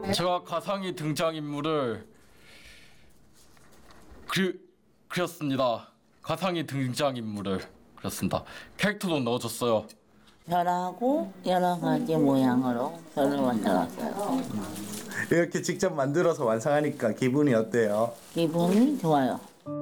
제가 가상의 등장인물을 그렸습니다. 가상의 등장인물을 그렸습니다. 캐릭터도 넣어줬어요. 별하고 여러 가지 모양으로 별을 만들었어요. 이렇게 직접 만들어서 완성하니까 기분이 어때요? 기분이 좋아요.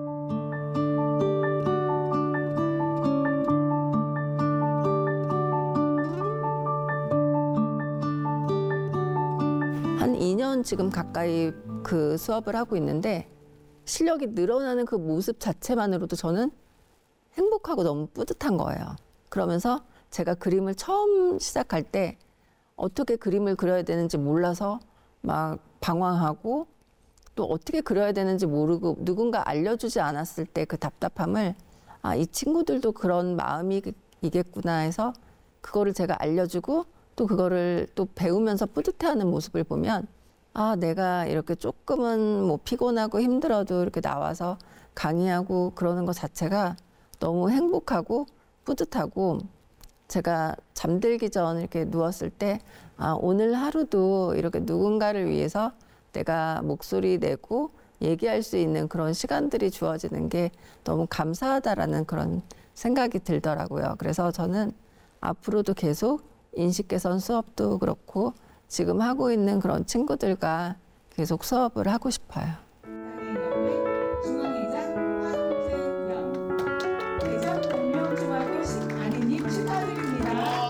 한 2년 지금 가까이 그 수업을 하고 있는데 실력이 늘어나는 그 모습 자체만으로도 저는 행복하고 너무 뿌듯한 거예요. 그러면서 제가 그림을 처음 시작할 때 어떻게 그림을 그려야 되는지 몰라서 막 방황하고 또 어떻게 그려야 되는지 모르고 누군가 알려주지 않았을 때 그 답답함을 아, 이 친구들도 그런 마음이겠구나 해서 그거를 제가 알려주고 또 그거를 또 배우면서 뿌듯해하는 모습을 보면 아, 내가 이렇게 조금은 뭐 피곤하고 힘들어도 이렇게 나와서 강의하고 그러는 것 자체가 너무 행복하고 뿌듯하고 제가 잠들기 전 이렇게 누웠을 때 아, 오늘 하루도 이렇게 누군가를 위해서 내가 목소리 내고 얘기할 수 있는 그런 시간들이 주어지는 게 너무 감사하다라는 그런 생각이 들더라고요. 그래서 저는 앞으로도 계속 인식 개선 수업도 그렇고 지금 하고 있는 그런 친구들과 계속 수업을 하고 싶어요. 중앙회장 황재영, 대전 동명중학교 신안희님 축하드립니다.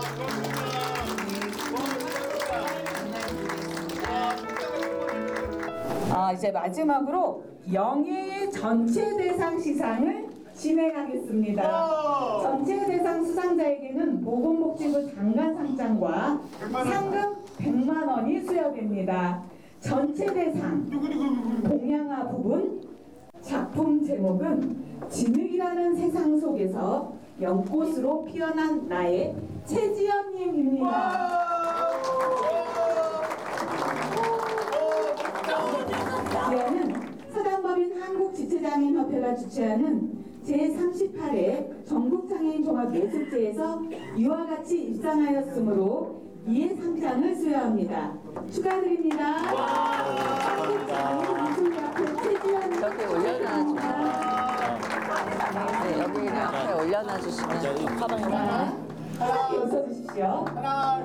이제 마지막으로 영예의 전체 대상 시상을 진행하겠습니다. 전체 대상 수상자에게는 보건복지부 장관상장과 상금 100만 원이 수여됩니다. 전체 대상 동양화 부분 작품 제목은 진흙이라는 세상 속에서 연꽃으로 피어난 나의 최지연님입니다. 이어는 서당법인 한국지체장애인협회가 주최하는 제38회 전국장애인 종합예술제에서 이와 같이 입상하였으므로 이에 상장을 수여합니다. 축하드립니다. 여기 올려놔주시면 네, 여기 앞에 올려놔주시면 사랑에 웃어주십시오. 하나,